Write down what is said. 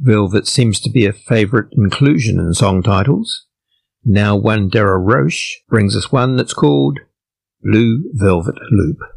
Velvet seems to be a favourite inclusion in song titles. Now one Dara Roche brings us one that's called Blue Velvet Loop.